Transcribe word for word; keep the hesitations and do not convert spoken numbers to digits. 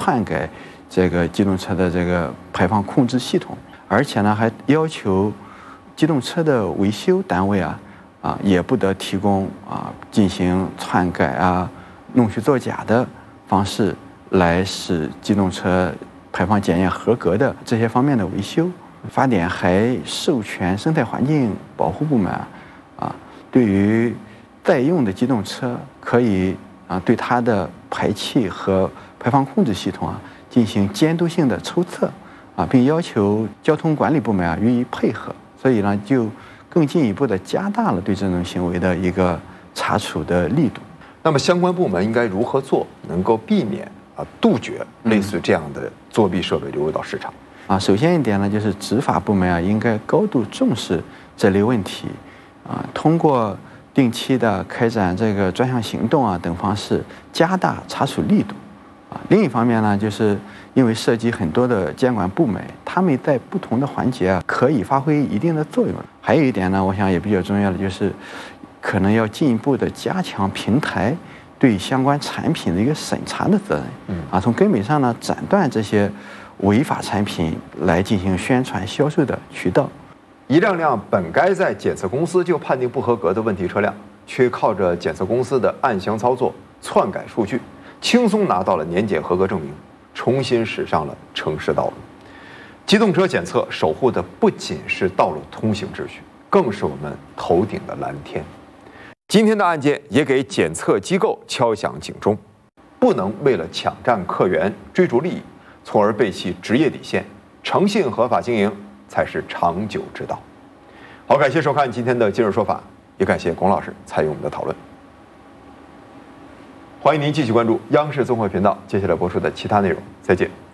篡改这个机动车的这个排放控制系统，而且呢还要求机动车的维修单位啊啊也不得提供啊进行篡改啊、弄虚作假的方式来使机动车排放检验合格的这些方面的维修。法典还授权生态环境保护部门啊，啊对于在用的机动车可以啊对它的排气和排放控制系统啊进行监督性的抽测啊，并要求交通管理部门啊予以配合。所以呢，就更进一步的加大了对这种行为的一个查处的力度。 那么相关部门应该如何做，能够避免啊杜绝类似这样的作弊设备流入到市场？ 啊，首先一点呢，就是执法部门啊应该高度重视这类问题，啊，通过定期的开展这个专项行动啊等方式加大查处力度。啊，另一方面呢，就是因为涉及很多的监管部门，他们在不同的环节啊可以发挥一定的作用。还有一点呢，我想也比较重要的就是，可能要进一步的加强平台对相关产品的一个审查的责任。嗯，啊，从根本上呢斩断这些违法产品来进行宣传销售的渠道。 一辆辆本该在检测公司就判定不合格的问题车辆，却靠着检测公司的暗箱操作、篡改数据，轻松拿到了年检合格证明，重新驶上了城市道路。机动车检测守护的不仅是道路通行秩序，更是我们头顶的蓝天。今天的案件也给检测机构敲响警钟，不能为了抢占客源、追逐利益，从而背弃职业底线，诚信合法经营才是长久之道。好，感谢收看今天的今日说法，也感谢龚老师参与我们的讨论。欢迎您继续关注央视综合频道接下来播出的其他内容，再见。